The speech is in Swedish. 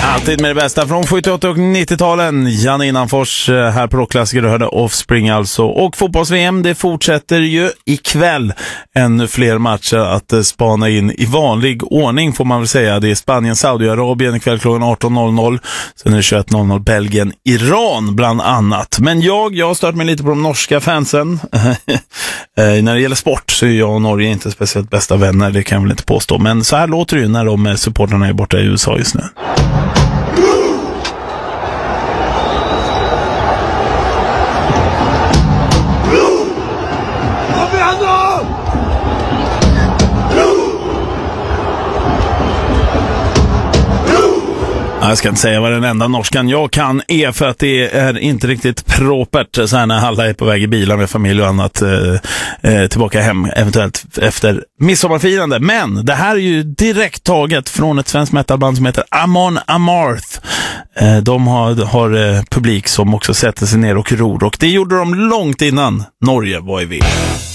Alltid med det bästa från 78 och 90-talen. Janne Innanfors här på Rockklassiker, du hörde Offspring alltså. Och fotbolls-VM, det fortsätter ju ikväll. Ännu fler matcher att spana in i vanlig ordning får man väl säga. Det är Spanien, Saudiarabien ikväll klockan 18.00. Sen är det 21.00 Belgien, Iran bland annat. Men jag har stört mig lite på de norska fansen. När det gäller sport så är jag och Norge inte speciellt bästa vänner, det kan jag väl inte påstå. Men så här låter det ju när de supporterna är borta i USA just nu. Jag ska inte säga vad den enda norskan jag kan är, för att det är inte riktigt propert så här när alla är på väg i bilar med familj och annat tillbaka hem, eventuellt efter midsommarfirande. Men det här är ju direkt taget från ett svenskt metalband som heter Amon Amarth. De har publik som också sätter sig ner och ror, och det gjorde de långt innan Norge var i VM.